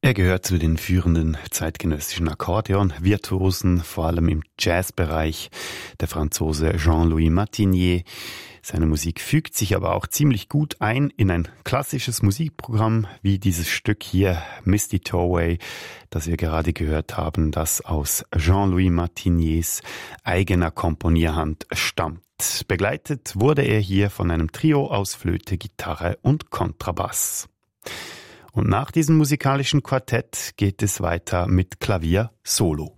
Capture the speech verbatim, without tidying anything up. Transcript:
Er gehört zu den führenden zeitgenössischen Akkordeon-Virtuosen, vor allem im Jazzbereich, der Franzose Jean-Louis Martinier. Seine Musik fügt sich aber auch ziemlich gut ein in ein klassisches Musikprogramm wie dieses Stück hier, Misty Torway, das wir gerade gehört haben, das aus Jean-Louis Martiniers eigener Komponierhand stammt. Begleitet wurde er hier von einem Trio aus Flöte, Gitarre und Kontrabass. Und nach diesem musikalischen Quartett geht es weiter mit Klavier Solo.